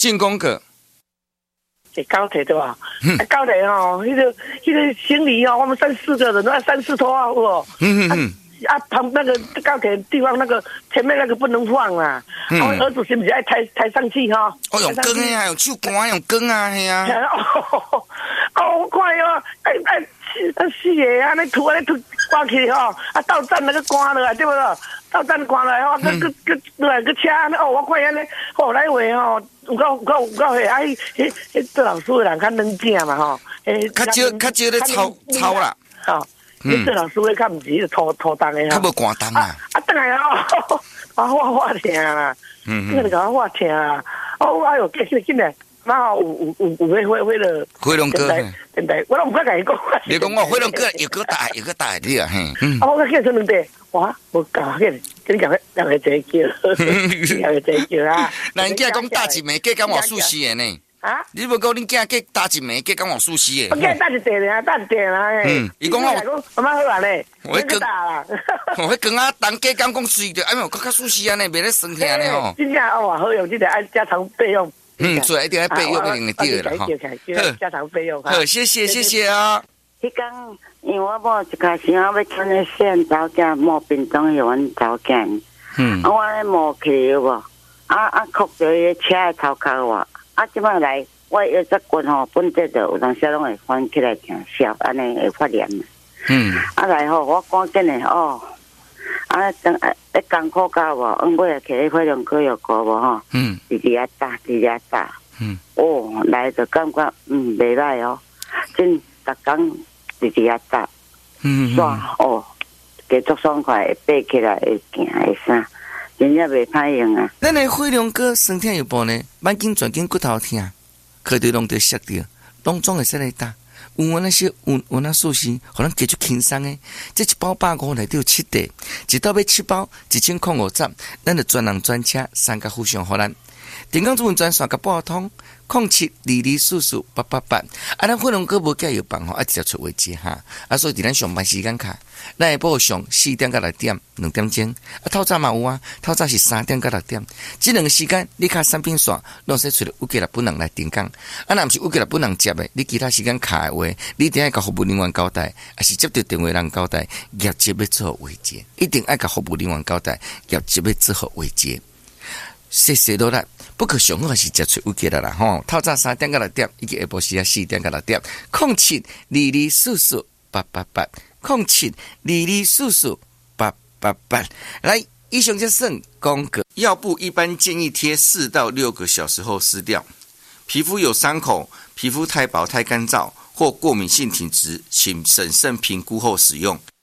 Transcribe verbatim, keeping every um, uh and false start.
进攻阁。 是高铁对吧？嗯、啊，高铁哦，那个那个行李哦，我们三四个人，那三四拖啊，哦。嗯嗯嗯。啊，旁那个高铁地方那个前面那个不能放啊。嗯。我儿子是不是爱抬抬上去哈？ 哦，用钢啊，用手竿，用钢啊，系啊。 哦，哦，我看哦，哎哎，啊死个啊，那拖啊，那拖挂起吼，啊到站那个关了，对不对？到站关了，哦，个个个来个车，哦，我看安尼，后来话吼。有够有够有够迄啊！迄迄迄做老师的人较冷静嘛吼，诶， 较少较少咧操操啦， 吼，迄做老师的较毋是拖拖动的较无寒冬啊！ 啊，等下哦，啊我我疼啦，嗯嗯，你甲我疼啊！哦，哎哟，紧紧紧来，然后有有有有会会了， 辉龙哥， 真的，我都毋敢甲伊讲。 你讲我辉龙哥又个大又个大啲啊，嘿，嗯， 啊，我个叫出两地，哇，无教个。跟你讲，两个在叫，两个在叫啊！ 那人家讲大一枚，计讲我数四的呢？啊？你无讲恁囝计大一枚，计讲我数四的？ 我计大一地啊，大一地啦。嗯， 伊讲我， 我蛮好玩嘞。 我迄大啦，我迄光啊，当计讲讲水着，哎呦，更较数四安尼，袂咧生疼呢吼。 真正哦，好用，真正爱加长备用。 嗯，做一定要备用一定对了哈。 加长备用。 好，谢谢谢谢啊。 迄讲，因为我某一开始我要穿个线走囝，莫屏东有阮走囝。嗯，啊，我咧摸去有无？啊啊，哭着伊个车的头壳我，啊，即摆来我腰脊骨吼，本质就有当时拢会翻起来疼，烧安尼会发炎。嗯，啊来吼，我赶紧的哦，啊等一艰苦到无，往尾去咧火龙区药膏无吼，嗯，直直啊打，直直啊打，嗯，哦，来就感觉嗯袂歹哦，真逐工直直啊打，嗯，爽哦。继续爽快，会爬起来，会行，会啥，真正袂歹用啊！ 咱的火龙哥身体有无呢？慢筋、转筋、骨头疼，脚底拢得摔掉，拢总会使来打。有我那些有有那素食，可能继续轻松诶。这一包百五内底有七袋，一包要七包，一千块五十，咱就专人专车三甲互相互咱。电工主文专线甲拨通，零七二二四四八八八。啊，咱火龙哥无加药房吼，啊直接出位置哈。啊，所以伫咱上班时间卡，咱下晡上四点到六点，两点钟。啊，透早嘛有啊，透早是三点到六点。这两个时间，你卡产品线，拢使出有几粒本人来电讲。啊，若毋是有几粒本人接的，你其他时间卡的话，你一定要甲服务人员交代，啊是接到电话人交代，业绩要做好维持，一定要甲服务人员交代，业绩要做好维持。谢谢多啦，不可上好还是接出有几啦啦吼。透早三点到六点，以及下晡时啊四点到六点，零七二二四四八八八，零七二二四四八八八。来，以上就算讲个药布，一般建议贴四到六个小时后撕掉。皮肤有伤口、皮肤太薄太干燥或过敏性体质，请审慎评估后使用。